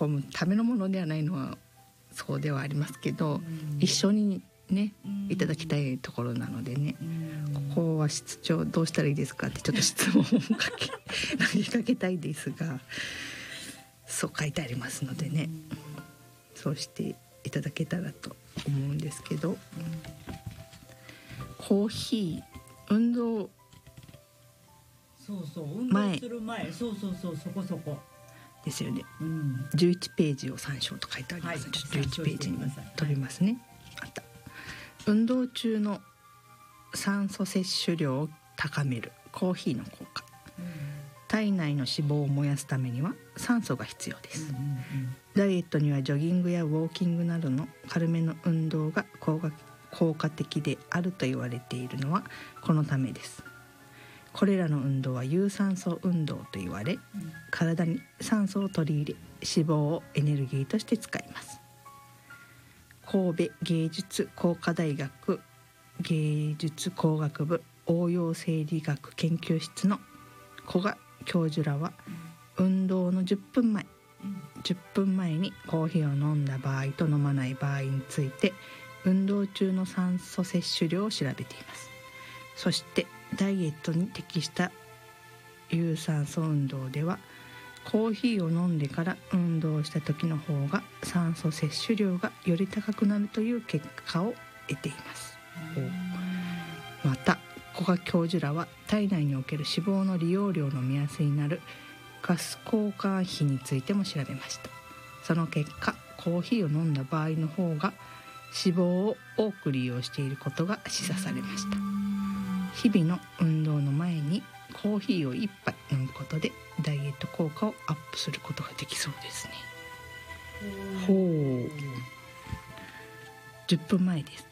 込むためのものではないのはそうではありますけど、一緒にねいただきたいところなのでね、ここは室長どうしたらいいですかってちょっと質問を投げかけたいですが、そう書いてありますのでね、そうしていただけたらと思うんですけど、コーヒー運動運動する前、そこそこですよね、11ページを参照と書いてあります、ちょっと11ページに飛びますね、あった。運動中の酸素摂取量を高めるコーヒーの効果、体内の脂肪を燃やすためには酸素が必要です、ダイエットにはジョギングやウォーキングなどの軽めの運動が効果的であると言われているのはこのためです。これらの運動は有酸素運動と言われ、体に酸素を取り入れ脂肪をエネルギーとして使います。神戸芸術工科大学芸術工学部応用生理学研究室の古賀教授らは、運動の10分前にコーヒーを飲んだ場合と飲まない場合について運動中の酸素摂取量を調べています。そしてダイエットに適した有酸素運動ではコーヒーを飲んでから運動した時の方が酸素摂取量がより高くなるという結果を得ています。また古賀教授らは体内における脂肪の利用量の目安になるガス交換比についても調べました。その結果コーヒーを飲んだ場合の方が脂肪を多く利用していることが示唆されました。日々の運動の前にコーヒーを1杯飲むことでダイエット効果をアップすることができそうですね。ほう、10分前ですって、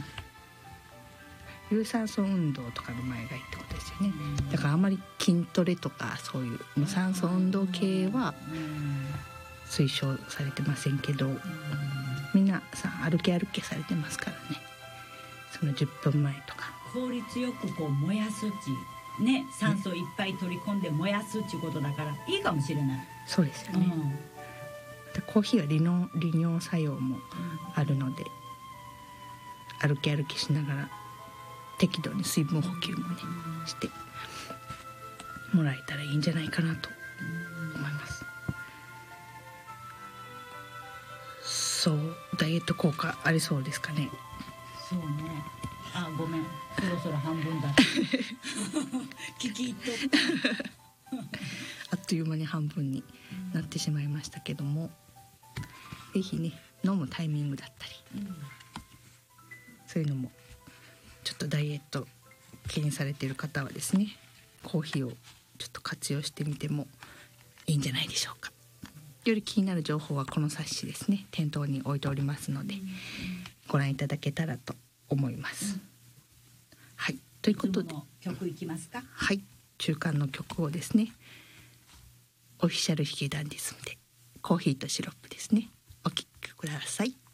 有酸素運動とかの前がいいってことですよね。だからあまり筋トレとかそういう無酸素運動系は推奨されてませんけど、みんなさ歩けされてますからね。その10分前とか効率よくこう燃やすうちね、酸素いっぱい取り込んで燃やすっていうことだからいいかもしれない。 そうですよね、でコーヒーは利尿作用もあるので、歩きしながら適度に水分補給もねしてもらえたらいいんじゃないかなと思います。そうダイエット効果ありそうですかね。 そうね、あ、ごめん、そろそろ半分だ聞き入っとったあっという間に半分になってしまいましたけども、ぜひね飲むタイミングだったり、そういうのもちょっとダイエット気にされている方はですね、コーヒーをちょっと活用してみてもいいんじゃないでしょうか。より気になる情報はこの冊子ですね、店頭に置いておりますので、ご覧いただけたらと思います、はい、ということで曲いきますか。 はい、中間の曲をですね、オフィシャルヒゲダンディズムでコーヒーとシロップですね、お聴きください。